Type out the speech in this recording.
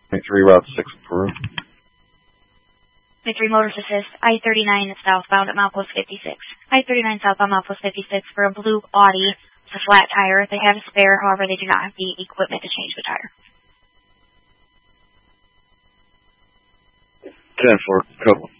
23 Route 6 Peru. 23 Motors Assist, I-39 southbound at milepost 56. I-39 southbound milepost 56 for a blue Audi. It's a flat tire. They have a spare, however, they do not have the equipment to change the tire. 10-4, couple.